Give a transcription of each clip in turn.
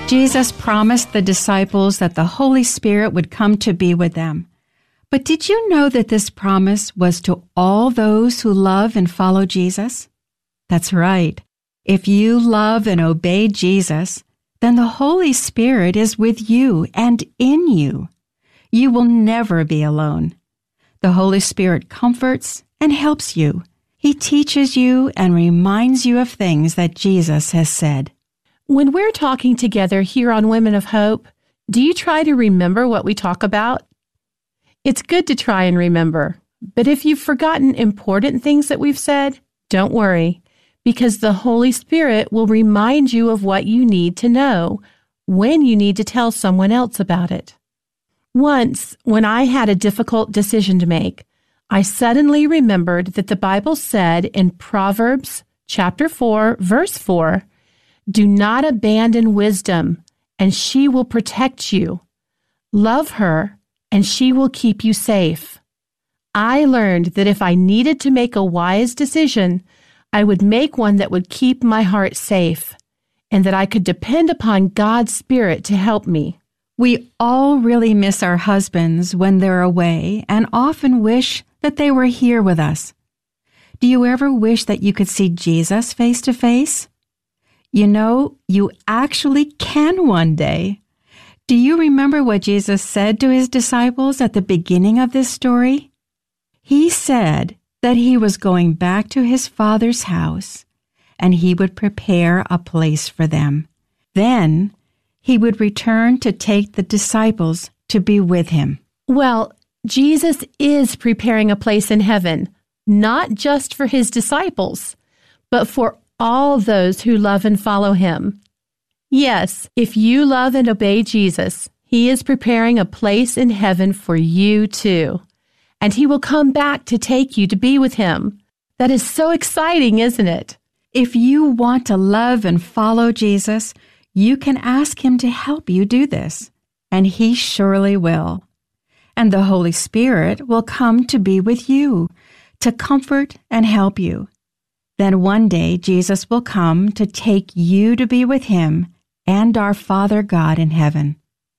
Jesus promised the disciples that the Holy Spirit would come to be with them. But did you know that this promise was to all those who love and follow Jesus? That's right. If you love and obey Jesus, then the Holy Spirit is with you and in you. You will never be alone. The Holy Spirit comforts and helps you. He teaches you and reminds you of things that Jesus has said. When we're talking together here on Women of Hope, do you try to remember what we talk about? It's good to try and remember, but if you've forgotten important things that we've said, don't worry, because the Holy Spirit will remind you of what you need to know when you need to tell someone else about it. Once, when I had a difficult decision to make, I suddenly remembered that the Bible said in Proverbs chapter 4, verse 4, "Do not abandon wisdom, and she will protect you. Love her, and she will keep you safe." I learned that if I needed to make a wise decision, I would make one that would keep my heart safe, and that I could depend upon God's Spirit to help me. We all really miss our husbands when they're away and often wish that they were here with us. Do you ever wish that you could see Jesus face to face? You know, you actually can one day. Do you remember what Jesus said to his disciples at the beginning of this story? He said that he was going back to his Father's house and he would prepare a place for them. Then he would return to take the disciples to be with him. Well, Jesus is preparing a place in heaven, not just for his disciples, but for all those who love and follow him. Yes, if you love and obey Jesus, he is preparing a place in heaven for you too. And he will come back to take you to be with him. That is so exciting, isn't it? If you want to love and follow Jesus, you can ask him to help you do this, and he surely will. And the Holy Spirit will come to be with you, to comfort and help you. Then one day Jesus will come to take you to be with him and our Father God in heaven.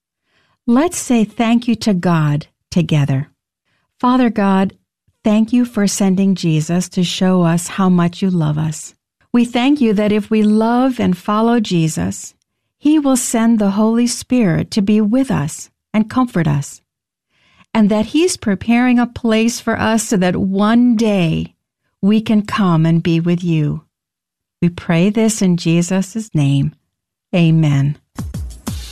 Let's say thank you to God together. Father God, thank you for sending Jesus to show us how much you love us. We thank you that if we love and follow Jesus, he will send the Holy Spirit to be with us and comfort us, and that he's preparing a place for us so that one day we can come and be with you. We pray this in Jesus' name. Amen.